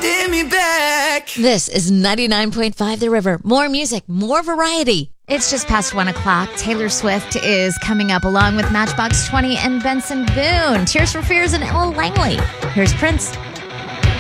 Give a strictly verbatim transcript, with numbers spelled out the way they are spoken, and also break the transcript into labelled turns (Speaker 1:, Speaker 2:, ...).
Speaker 1: holding me back.
Speaker 2: This is ninety-nine point five The River. More music, more variety.
Speaker 3: It's just past one o'clock. Taylor Swift is coming up along with Matchbox twenty and Benson Boone. Tears for Fears and Ella Langley. Here's Prince.